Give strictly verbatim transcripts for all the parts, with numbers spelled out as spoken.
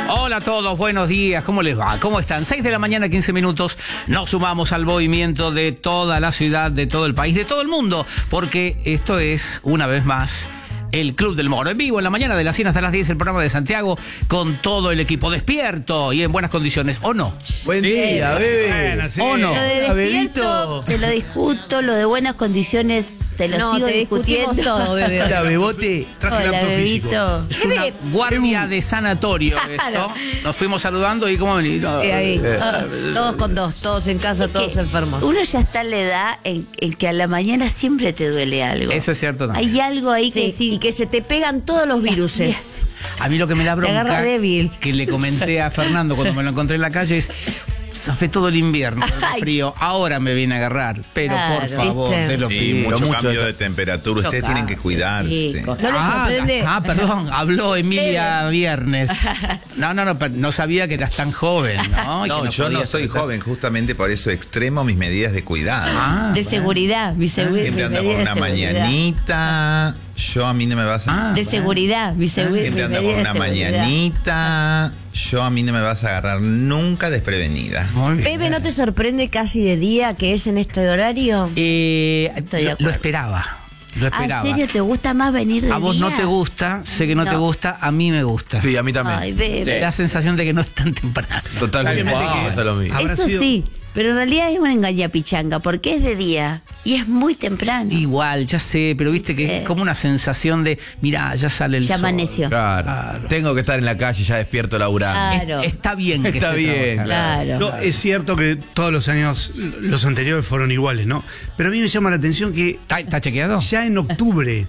Hola a todos, buenos días, ¿cómo les va? ¿Cómo están? seis de la mañana, quince minutos, nos sumamos al movimiento de toda la ciudad, de todo el país, de todo el mundo, porque esto es, una vez más, el Club del Moro. En vivo, en la mañana de las cien hasta las diez, el programa de Santiago, con todo el equipo despierto y en buenas condiciones, ¿o no? Buen día, bebé. Bueno, sí. ¿O no? Lo de despierto, te lo discuto, lo de buenas condiciones, te lo no, sigo te discutiendo. todo, bebé. Hola, bebote. Traje Hola, bebito. Es una guardia de sanatorio esto. Nos fuimos saludando y cómo venir. No, eh, ahí. eh, ah, todos con dos, todos en casa, es todos enfermos. Uno ya está en la edad en, en que a la mañana siempre te duele algo. Eso es cierto también. Hay algo ahí Sí, que sí. y que se te pegan todos los viruses. A mí lo que me da Te agarra bronca, débil. que le comenté a Fernando cuando me lo encontré en la calle, es... Zafé todo el invierno, el Ay. frío, ahora me viene a agarrar, pero Claro, por favor, ¿viste? te lo Y pido. mucho, mucho cambio de- de temperatura. Ustedes tienen que cuidarse. Chicos. ¿No les ah, sorprende? ah, perdón, habló Emilia Viernes. No, no, no, pero no sabía que eras tan joven, ¿no? Y No, que yo no podías soy tratar- joven, justamente por eso extremo mis medidas de cuidado. Ah, De bueno. seguridad, mi seguro. Siempre ando con una mañanita. Yo a mí no me vas a... Ah, De bueno. seguridad, mi seguro. Siempre ando con una mañanita. Yo a mí no me vas a agarrar nunca desprevenida. Muy bien. Bebe, ¿no te sorprende casi de día que es en este horario? Eh, Estoy de lo, acuerdo. lo esperaba, lo Ah, esperaba. ¿en serio te gusta más venir de A vos no día? te gusta, sé que no, te No. gusta, a mí me gusta. Sí, a mí también. Ay, bebé. La sensación de que no es tan temprano. Totalmente. Obviamente Wow, que- está lo mismo. Habrá Eso sido- sí, pero en realidad es una engañapichanga porque es de día y es muy temprano. Igual, ya sé, pero viste que Eh. es como una sensación de, mira, ya sale el Ya sol. amaneció. Claro. Claro. Tengo que estar en la calle ya despierto laburando. Ah. Claro. Es- está bien que Está esté bien, trabajando. Claro. No, es cierto que todos los años, los anteriores fueron iguales, ¿no? Pero a mí me llama la atención que ¿Está, está chequeado? ya en octubre...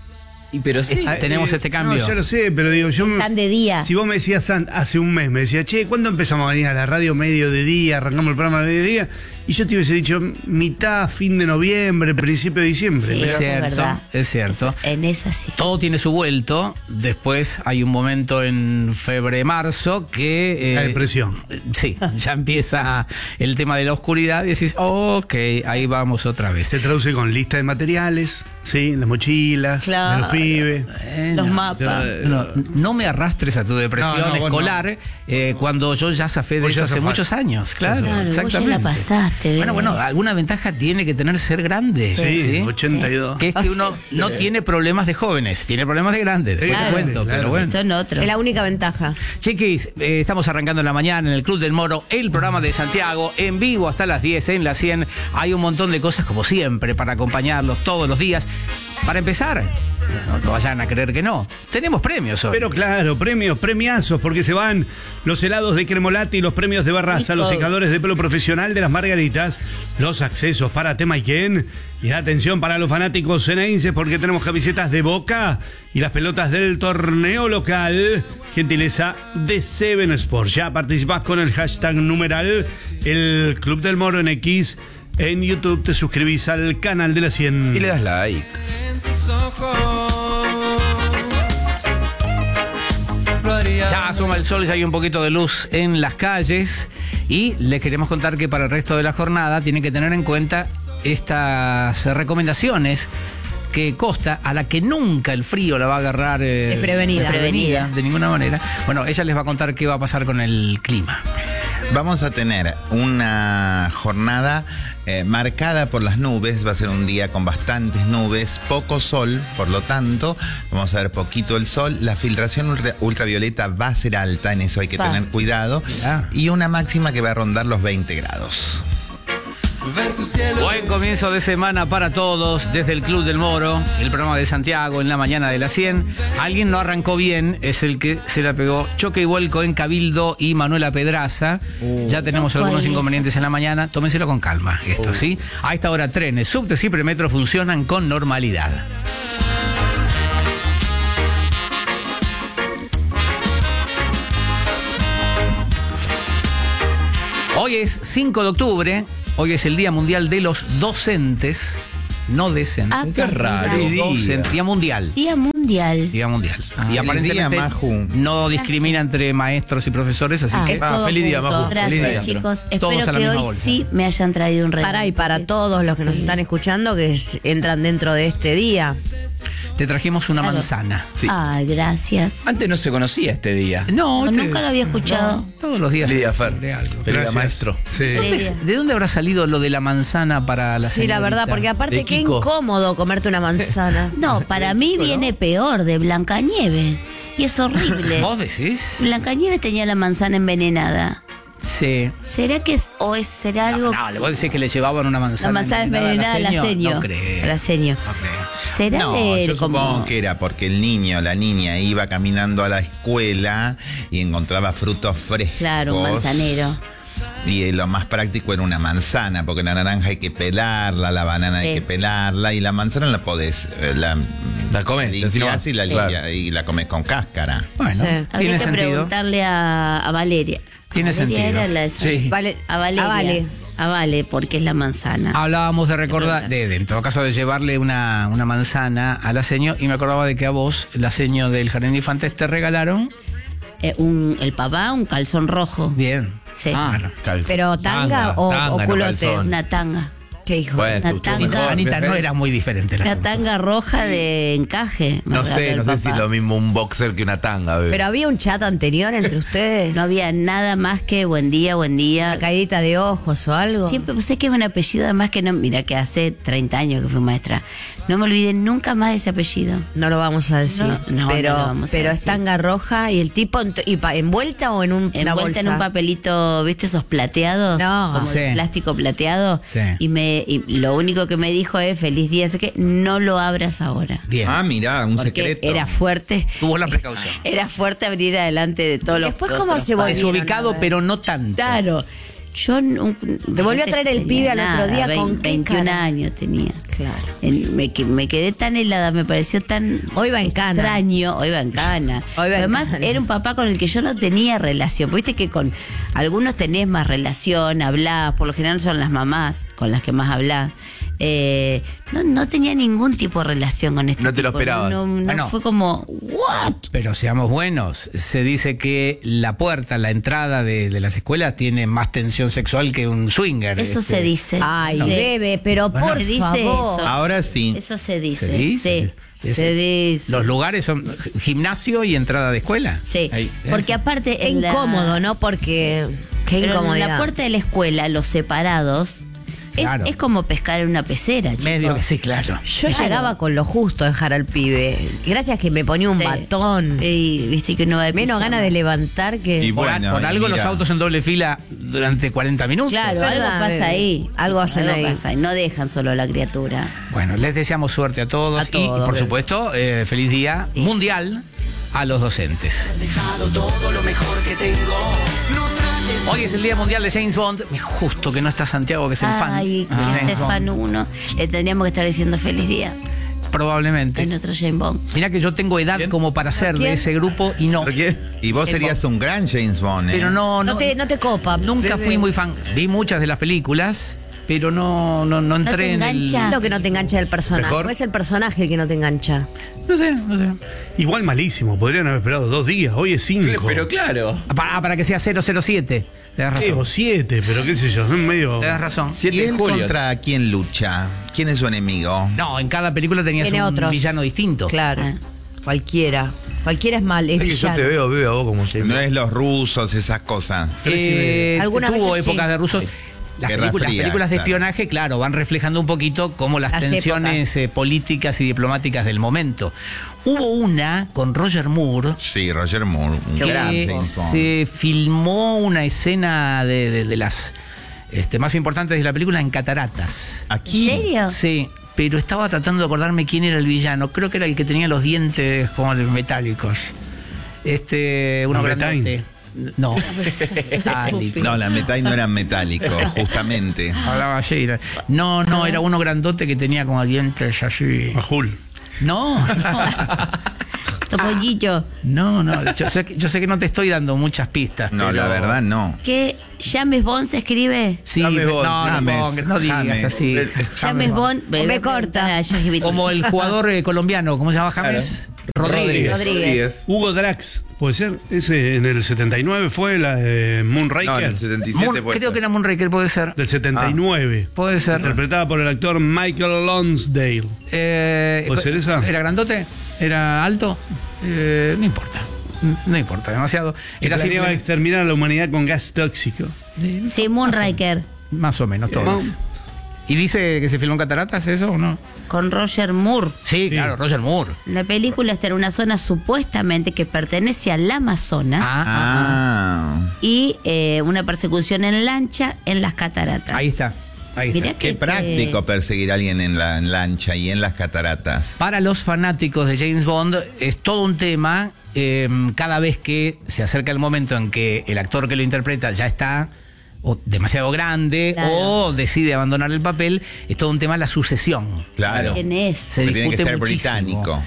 Y pero sí. Ah, tenemos eh, este cambio. No, ya lo sé, pero digo, yo... me- Están de día. Si vos me decías an- hace un mes, me decías, che, ¿cuándo empezamos a venir a la radio medio de día? Arrancamos el programa de mediodía. Y yo te hubiese dicho mitad, fin de noviembre, principio de diciembre. Sí, Es eso cierto, verdad. es cierto. En esa sí. Todo tiene su vuelto. Después hay un momento en febrero-marzo que... eh, La depresión. Sí, ya empieza el tema de la oscuridad y decís, ok, ahí vamos otra vez. Se traduce con lista de materiales, ¿sí? Las mochilas, Claro. de los pibes. Bueno, Los mapas. No, no me arrastres a tu depresión No, no, vos escolar eh, cuando yo ya zafé de Vos eso ya hace zafaste. muchos años. Claro, Claro, vos ya exactamente. la pasaste, ¿ves? Bueno, bueno, alguna ventaja tiene que tener ser grande. Sí, ochenta y dos. Que es que uno no tiene problemas de jóvenes, tiene problemas de grandes. Después Claro, te cuento, claro. pero bueno. Son otros. Es la única ventaja. Chiquis, eh, estamos arrancando en la mañana en el Club del Moro, el programa de Santiago, en vivo hasta las diez, en la cien. Hay un montón de cosas, como siempre, para acompañarlos todos los días. Para empezar, no, no vayan a creer que no, tenemos premios hoy. Pero claro, premios, premiazos, porque se van los helados de Cremolati, los premios de Barraza, los secadores de pelo profesional de las Margaritas, los accesos para Tema y Ken, y atención para los fanáticos ceneienses, porque tenemos camisetas de Boca y las pelotas del torneo local, gentileza de Seven Sports. Ya participás con el hashtag numeral, el Club del Moro en X. En YouTube te suscribís al canal de la cien. Y le das like. Ya asoma el sol, ya hay un poquito de luz en las calles y les queremos contar que para el resto de la jornada tienen que tener en cuenta estas recomendaciones que Costa, a la que nunca el frío la va a agarrar eh, Desprevenida. desprevenida, de ninguna manera. Bueno, ella les va a contar qué va a pasar con el clima. Vamos a tener una jornada eh, marcada por las nubes. Va a ser un día con bastantes nubes, poco sol, por lo tanto, vamos a ver poquito el sol. La filtración ultra- ultravioleta va a ser alta, en eso hay que Pa. tener cuidado. Mirá. Y una máxima que va a rondar los veinte grados. Buen comienzo de semana para todos desde el Club del Moro, el programa de Santiago en la mañana de las cien. Alguien no arrancó bien, es el que se la pegó. Choque y vuelco en Cabildo y Manuela Pedraza. Ya tenemos No puede algunos ser. inconvenientes en la mañana. Tómenselo con calma, esto sí. A esta hora trenes, subtes y premetro funcionan con normalidad. Hoy es cinco de octubre, hoy es el Día Mundial de los Docentes, no decentes. Ah, Qué raro. mira. Docente, Día Mundial. Día mundial. Día Mundial. Ah, y feliz aparentemente día, Maju. no discrimina entre maestros y profesores, así Ah, que es Ah, todo feliz día, junto. Maju. Feliz Gracias, día. chicos. Todos Espero a la que misma hoy bolsa. sí me hayan traído un regalo. Para y para todos los que nos Sí. están escuchando que es- entran dentro de este día. te trajimos una Claro. manzana. Sí. Ay, gracias. Antes no se conocía este día. No, No, este- nunca lo había escuchado. no, todos los días. Lidia Fer. de algo. Feliz día, Gracias. maestro. Sí. ¿De dónde, es- ¿De dónde habrá salido lo de la manzana para la Sí, la verdad, señorita? porque aparte De qué Kiko. incómodo comerte una manzana. No, para mí viene peor, de Blancanieves. Y es horrible. ¿Vos decís? Blancanieves tenía la manzana envenenada. Sí. ¿Será que es, o es, será algo? No, le voy a decir que le llevaban una La manzana. manzana envenenada al seño. aceño. No creo. Al aceño. No creo. ¿Será No, de yo como supongo que era porque el niño, la niña iba caminando a la escuela y encontraba frutos frescos. Claro, un manzanero. Y eh, lo más práctico era una manzana, porque la naranja hay que pelarla, la banana hay Sí. que pelarla y la manzana la podés, eh, la, La comés, limpiás decimos. y la, Claro. limpia- y la comes con cáscara. Bueno, Sí. tiene Habría que sentido. preguntarle a, a Valeria. Tiene Valeria sentido. Era la de San- Sí. Vale, A Valeria. a Vale. A Vale, porque es la manzana. Hablábamos de recordar, de, de, en todo caso, de llevarle una, una manzana a la seño, y me acordaba de que a vos, la seño del Jardín de Infantes, te regalaron. Eh, un, el papá, un calzón rojo. Bien. Sí. Ah, bueno. Calzón. Pero tanga, o, tanga, o no culote. calzón. Una tanga. ¿Qué hijo? Bueno, Una tu- tu tanga. mejor, Anita, mejor. no era muy diferente la Una tanga roja de encaje. me No regaló sé, el no sé si papá. es lo mismo un boxer que una tanga, bebé. Pero había un chat anterior entre ustedes. No había nada más que buen día, buen día. Una caidita de ojos o algo. Siempre sé que es un apellido, además que no. Mira, que hace treinta años que fui maestra. No me olvidé nunca más de ese apellido. No lo vamos a decir. No, no, pero no lo vamos a pero decir. es tanga roja y el tipo ent- y pa- envuelta o en un, una Envuelta bolsa. en un papelito, ¿viste esos plateados? No. Como Sí. de plástico plateado. Sí. Y me y lo único que me dijo es feliz día, no sé qué, no lo abras ahora. Bien. Ah, mirá, un Porque secreto. era fuerte. Tuvo la precaución. Era fuerte abrir adelante de todos los Después, ¿cómo otros se volvieron? Desubicado, a ver? pero no tanto. Claro. Yo no- Te volvió a traer el tenía pibe al otro día vein- con qué veintiún cara. años tenía. Claro. En- me, que- me quedé tan helada, me pareció tan Hoy va en cana. extraño. Hoy va en cana. Hoy va en Además, cana. era un papá con el que yo no tenía relación. Viste que con algunos tenés más relación, hablás, por lo general son las mamás con las que más hablás. Eh, no, no tenía ningún tipo de relación con este No te lo tipo. esperabas. No, no, no Bueno. fue como, ¿what? Pero seamos buenos, se dice que la puerta, la entrada de, de las escuelas tiene más tensión sexual que un swinger. Eso este. se dice. Ay, Sí. bebe, pero por se dice favor. eso. Ahora sí. Eso se dice. ¿Se dice? Sí. Ese- Se dice. Los lugares son gimnasio y entrada de escuela. Sí, Ahí, porque eso. aparte Qué en la- incómodo, ¿no? Porque qué pero en incomodidad. la puerta de la escuela, los separados, es, Claro. es como pescar en una pecera, chicos. Medio que sí, claro. Yo Claro. llegaba con lo justo a dejar al pibe. Gracias que me ponía un Sí. batón. Y viste que uno va de Menos pijama. ganas de levantar que. Y Por, a- bueno, por algo mira. los autos en doble fila durante cuarenta minutos. Claro, Verdad, algo pasa bebé. ahí. Algo hacen ahí. pasa ahí. No dejan solo a la criatura. Bueno, les deseamos suerte a todos. A y, todos. por supuesto, eh, feliz día mundial a los docentes. Hoy es el Día Mundial de James Bond. Justo que no está Santiago, que es el fan. Ay, de que James ese Bond. fan uno. Le tendríamos que estar diciendo feliz día. Probablemente. Es nuestro James Bond. Mirá que yo tengo edad ¿Quién? como para ser de ¿Quién? ese grupo y no. ¿Por qué? Y vos El serías un gran James Bond, ¿eh? Pero no, no, No te, no te copa. nunca bebé. fui muy fan. Vi muchas de las películas, pero no, no, no entré te en el. engancha? Lo que no te engancha del personaje. Mejor. No es el personaje el que no te engancha. No sé, no sé. Igual malísimo, podrían haber esperado dos días, hoy es cinco. Pero claro. Para, para que sea cero cero siete. Te das Sí, razón. o siete, pero qué sé yo, es medio. Te das razón. ¿Y siete de él julio. contra quién lucha? ¿Quién es su enemigo? No, en cada película tenías Tiene un otros. villano distinto. Claro. Ah. Cualquiera. Cualquiera es mal, es Es que yo villano. te veo, veo a vos como se No es los rusos, esas cosas. Eh, Algunas tuvo veces épocas sí. de rusos. Las Guerra películas, Fría, películas de claro. espionaje, claro, van reflejando un poquito como las, Las tensiones eh, políticas y diplomáticas del momento. Hubo una con Roger Moore Sí, Roger Moore, un gran que James Bond. se filmó una escena de, de- de las este, más importantes de la película en cataratas. Aquí. ¿En serio? Sí, pero estaba tratando de acordarme quién era el villano. Creo que era el que tenía los dientes como de metálicos. Este, uno ¿No, Bretain? grandote. No, metálico. No, las metálicos no eran metálicos, justamente. Hablaba así. era- No, no, era uno grandote que tenía como dientes así. Majul. No, no. Topollillo. No, no. Yo sé, que- yo sé que no te estoy dando muchas pistas. No, pero- la verdad no. ¿Qué? ¿James Bond se escribe? Sí, James no, Bond. no, James, pongas, no digas James. así. James Bond. Me voy a corta. preguntar a Jorge Vitor. Como el jugador eh, colombiano, ¿cómo se llama James? Rodríguez. Rodríguez. Hugo Drax, ¿puede ser? Ese en el setenta y nueve fue la de Moonraker. No, en el setenta y siete Moon- puede creo ser. que era Moonraker, puede ser. Del setenta y nueve. Puede ser. Interpretada por el actor Michael Lonsdale. Eh, ¿Puede ser esa? ¿Era grandote? ¿Era alto? Eh, no importa. No importa demasiado. Que Era planeaba simple- exterminar a la humanidad con gas tóxico. Sí, Moonraker. Más o menos todos. ¿Y dice que se filmó en cataratas eso o no? Con Roger Moore. Sí, Sí. claro, Roger Moore. La película está en una zona supuestamente que pertenece al Amazonas Ah, ah, Ah, y eh, una persecución en lancha en las cataratas. ah. Ahí está. Ahí está. Mirá qué que- práctico perseguir a alguien en la en lancha y en las cataratas. Para los fanáticos de James Bond es todo un tema. eh, cada vez que se acerca el momento en que el actor que lo interpreta ya está o demasiado grande Claro. o decide abandonar el papel, es todo un tema la sucesión. Claro. ¿Quién es? Se Porque tiene que discute ser muchísimo. británico.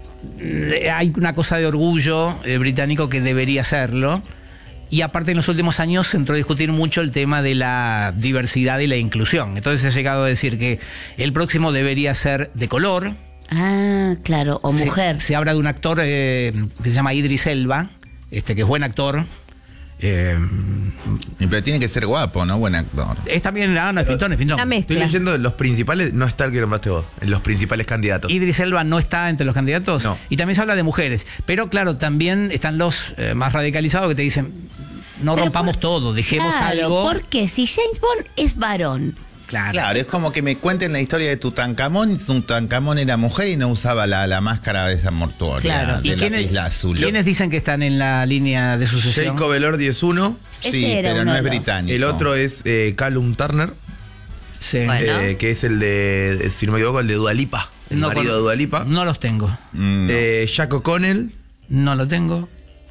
Eh, Hay una cosa de orgullo eh, británico que debería serlo. Y aparte en los últimos años se entró a discutir mucho el tema de la diversidad y la inclusión. Entonces se ha llegado a decir que el próximo debería ser de color. Ah, claro, o Se- mujer. Se, habla de un actor eh, que se llama Idris Elba, este, que es buen actor. Eh, Pero tiene que ser guapo, ¿no? Buen actor. es también, ah, no, es pintón, es pintón. Una Estoy mezcla. leyendo de los principales, no está el que nombraste vos, en los principales candidatos. Idris Elba no está entre los candidatos. No. Y también se habla de mujeres. Pero claro, también están los eh, más radicalizados que te dicen, no Pero rompamos por- todo, dejemos Claro, algo. porque si James Bond es varón, Claro. Claro, es como que me cuenten la historia de Tutankamón y Tutankamón era mujer y no usaba la, la máscara de esa mortuoria Claro. de ¿Y la quiénes, isla azul. quiénes dicen que están en la línea de sucesión? Jacob Elordi es uno, ese Sí, era pero uno no de es los- británico. el otro es eh, Callum Turner, Sí. Bueno. eh, que es el de, si no me equivoco, el de Dua Lipa, el No marido con- de Dua Lipa. No los tengo. Mm, no. Eh, Jack O'Connell, No lo tengo.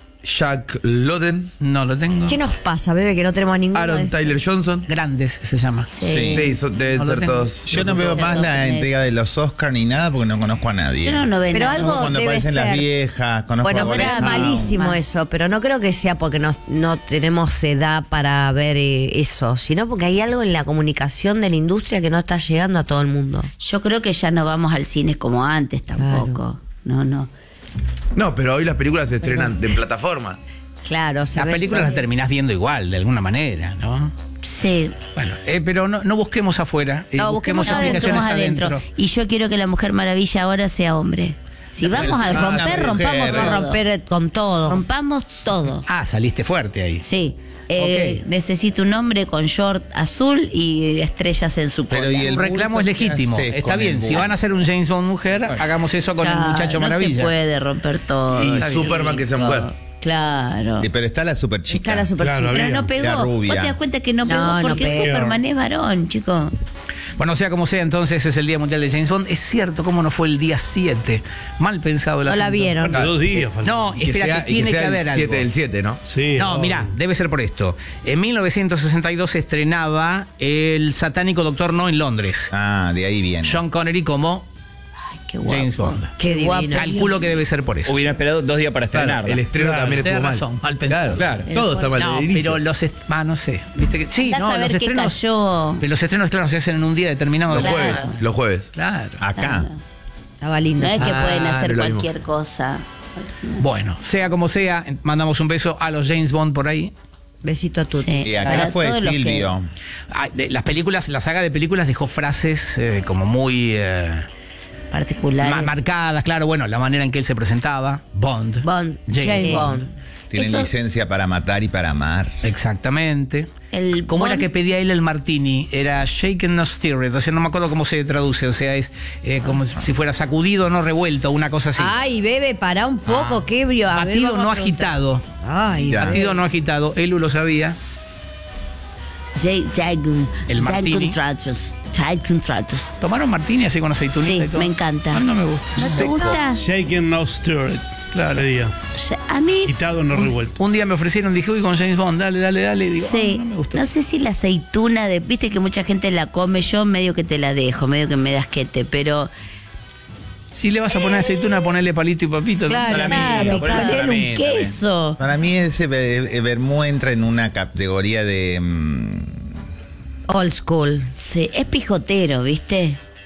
Jack Lowden, No lo tengo. ¿Qué nos pasa, bebé? Que no tenemos a ninguno de Aaron estos? Tyler Johnson. Grandes se llama. Sí. Sí. Sí, son- deben No lo ser tengo. todos. Yo no veo más la entrega de los Oscars ni nada porque no conozco a nadie. Yo no, no veo Pero nada. algo Como cuando debe aparecen ser. las viejas, conozco Bueno, a pero era Boreal. malísimo Ah. eso, pero no creo que sea porque no, no tenemos edad para ver eh, eso, sino porque hay algo en la comunicación de la industria que no está llegando a todo el mundo. Yo creo que ya no vamos al cine como antes tampoco. No, no. No, pero hoy las películas se estrenan en plataforma. Claro, se Las ve- películas las terminás viendo igual, de alguna manera, ¿no? Sí. Bueno, eh, pero no, no busquemos afuera, eh, No, busquemos busquemos adentro, explicaciones busquemos adentro. adentro. Y yo quiero que la Mujer Maravilla ahora sea hombre. Si vamos a Ah, romper, la rompamos mujer. todo. romper con todo. Rompamos todo. Ah, saliste fuerte ahí. Sí. Eh, Ok. Necesito un hombre con short azul y estrellas en su cola. Pero y el Un reclamo es bulto, ¿qué legítimo. haces Está con bien, el si bulto? van a hacer un James Bond mujer, hagamos eso con el Claro, muchacho no maravilla. se puede romper todo. Y chico. Superman que sea mujer. Claro. Sí, pero está la super chica. Está la super Claro, chica. había. Pero no La pegó. rubia. ¿Vos te das cuenta que no pegó? No, no Porque pegó. Superman es varón, chico. Bueno, sea como sea, entonces es el Día Mundial de James Bond. Es cierto, cómo no fue el día siete. Mal pensado el No la asunto. vieron. Faltan dos días. faltan. No, Y que espera, sea, que y tiene que que, sea haber el algo. siete del siete, ¿no? Sí, No, obvio. mirá, debe ser por esto. En mil novecientos sesenta y dos se estrenaba El satánico Doctor No en Londres. Ah, de ahí viene. Sean Connery como Ay, qué guapo. James Bond. Qué Qué guapo. divino. Calculo que debe ser por eso. Hubiera esperado dos días para Claro, estrenarla. el estreno Claro, también estuvo tenés mal. razón, mal pensado. Claro, Pero todo por- está mal. No, desde el inicio. pero los est- ah, no sé, viste que sí, Andá a no, saber los qué estrenos cayó. pero los estrenos claro se hacen en un día determinado. Los de- jueves, los jueves. Claro. Acá. Estaba lindo. No es que Ah, pueden hacer no es lo mismo. cualquier cosa. Bueno, sea como sea, mandamos un beso a los James Bond por ahí. Besito a Tuti. Sí. Y acá Para fue todos los que- Silvio. Ah, de- las películas, la saga de películas dejó frases eh, como muy eh, Particulares. ma- marcadas, claro, bueno, la manera en que él se presentaba, Bond. Bond, James James Bond. Bond. Tienen Eso- licencia para matar y para amar. Exactamente. El ¿Cómo era Bond- que pedía él el martini? Era shaken not stirred, o sea, no me acuerdo cómo se traduce, o sea, es eh, como si fuera sacudido, no revuelto, una cosa así. Ay, bebe, pará un poco, qué brio. A ver, Batido, vamos no a preguntar. agitado. Ay, Ya. Batido, no agitado. Elu lo sabía. Jay, Jagun. El martini. Contratos. Jay Contratos. ¿Tomaron martini así con aceitunita Sí, y todo? me encanta. A mí no me gusta. ¿No te Seco. gusta? Shaken no stirred. Claro. Pedía. A mí. Quitado no revuelto. Un día me ofrecieron, dije, uy, con James Bond, dale, dale, dale. Y digo, Sí, "Ah, no me gusta. no sé si la aceituna de, viste que mucha gente la come, yo medio que te la dejo, medio que me das quete, pero Si le vas a poner aceituna, ponerle palito y papito. Claro, Salami. claro, ponele ponerle un salami también. queso. Para mí ese ve- vermú entra en una categoría de... mm, Old school. Sí, es pijotero, ¿viste?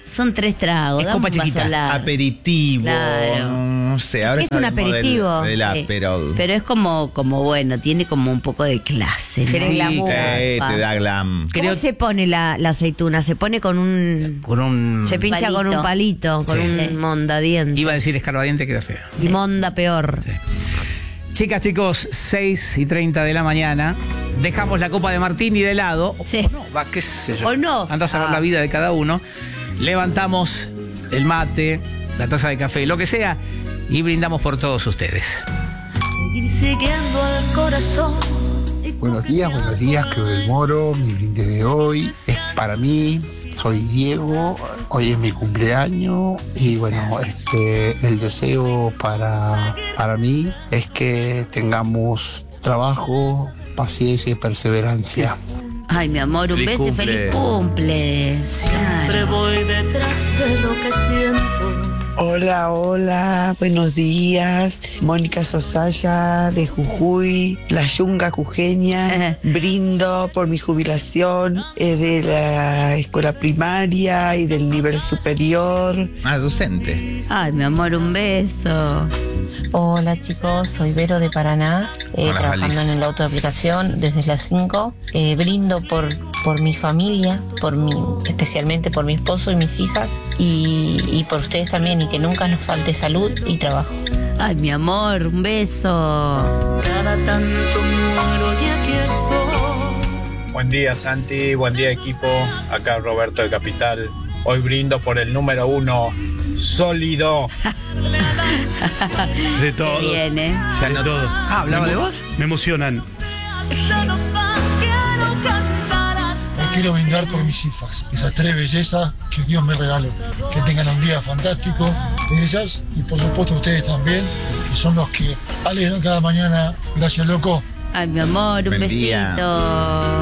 Son tres tragos, Es dame copa un vaso chiquita. largo. Aperitivo. Claro. No sé, ahora Es un está de moda el- aperitivo. El, Sí. Aperol. Pero es como, como bueno, tiene como un poco de clase, ¿no? Tiene Sí, glamour. Eh, pa. te da glam. Creo- ¿Cómo se pone la, la aceituna? Se pone con un... Con un... Se pincha palito. con un palito, con Sí. un mondadiente. Iba a decir escarbadiente, queda feo. Y monda peor. Chicas, chicos, seis y treinta de la mañana. Dejamos la copa de martini de lado. Sí. O no, va, qué sé yo. O no. Andás a ver Ah. la vida de cada uno. Levantamos el mate, la taza de café, lo que sea, y brindamos por todos ustedes. Seguir siguiendo al corazón. Buenos días, buenos días, Club del Moro. Mi brindis de hoy es para mí. Soy Diego, hoy es mi cumpleaños y bueno, este, el deseo para, para mí es que tengamos trabajo, paciencia y perseverancia. Ay, mi amor, un Feliz beso y cumple. feliz cumple. Siempre Claro. voy detrás de lo que siento. Hola, hola, buenos días. Mónica Sosaya de Jujuy, la Yunga Jujeñas. Brindo por mi jubilación eh, de la escuela primaria y del nivel superior. Ah, docente. Ay, mi amor, un beso. Hola chicos, soy Vero de Paraná, eh, Hola, trabajando Alice. en el auto de aplicación desde las cinco. Eh, brindo por, por mi familia, por mi, especialmente por mi esposo y mis hijas, y, y por ustedes también, y que nunca nos falte salud y trabajo. Ay, mi amor, un beso. Cada tanto muero y aquí estoy. Buen día Santi, buen día equipo, acá Roberto de Capital. Hoy brindo por el número uno, sólido. De todo. Qué bien, ¿eh? Ya De no todo. Ah, ¿hablaba Me de emo- vos? Me emocionan. Se nos va, quiero cantar hasta Quiero brindar por mis hijas, esas tres bellezas que Dios me regaló. Que tengan un día fantástico, ellas y por supuesto ustedes también, que son los que alegran cada mañana. Gracias, loco. Ay, mi amor, un Buen besito. día.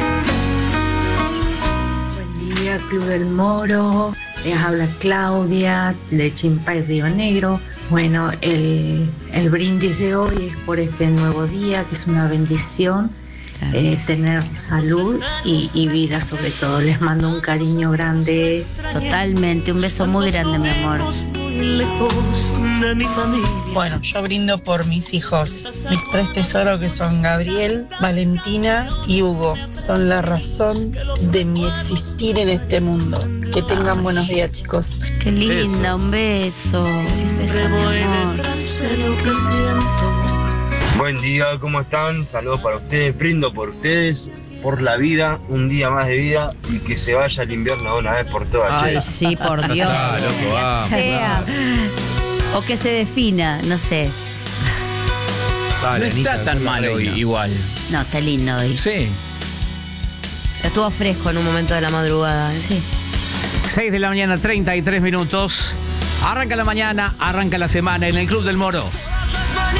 Buen día, Club del Moro. Les habla Claudia de Chimpay Río Negro. Bueno, el, el brindis de hoy es por este nuevo día, que es una bendición. Claro eh, que sí. tener salud y, y vida sobre todo. Les mando un cariño grande. Totalmente, un beso muy grande, mi amor. muy lejos de mi familia. Bueno, yo brindo por mis hijos, mis tres tesoros que son Gabriel, Valentina y Hugo. Son la razón de mi existir en este mundo. Que tengan buenos días, chicos. Qué linda, un beso. Un beso, Siempre mi voy amor. detrás de lo que siento. Buen día, ¿cómo están? Saludos para ustedes, brindo por ustedes, por la vida, un día más de vida y que se vaya el invierno de una vez por todas. Ay, che. sí, por Dios. Ah, loco, vamos. Sea. O que se defina, no sé. Dale, No está Anita, tan sos la mal hoy, reina. igual. No, está lindo hoy. Sí. Estuvo fresco en un momento de la madrugada. ¿eh? Sí. seis de la mañana, treinta y tres minutos. Arranca la mañana, arranca la semana en el Club del Moro.